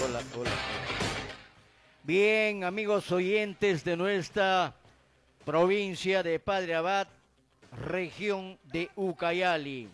hola, hola. Bien, amigos oyentes de nuestra provincia de Padre Abad, región de Ucayali.